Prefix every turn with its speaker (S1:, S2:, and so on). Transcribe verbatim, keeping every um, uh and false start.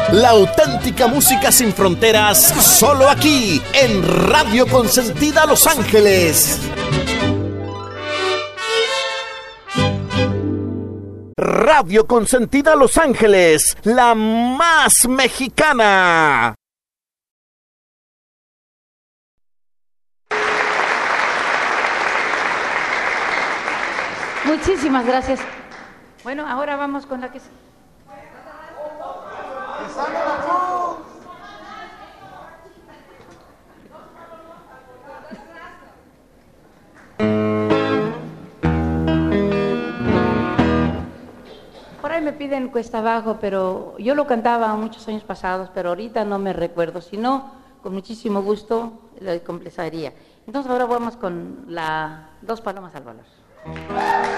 S1: La auténtica música sin fronteras, solo aquí, en Radio Consentida Los Ángeles. Radio Consentida Los Ángeles, la más mexicana.
S2: Muchísimas gracias. Bueno, ahora vamos con la que... Por ahí me piden Cuesta Abajo, pero yo lo cantaba muchos años pasados, pero ahorita no me recuerdo. Si no, con muchísimo gusto lo completaría. Entonces ahora vamos con la Dos Palomas al Volar.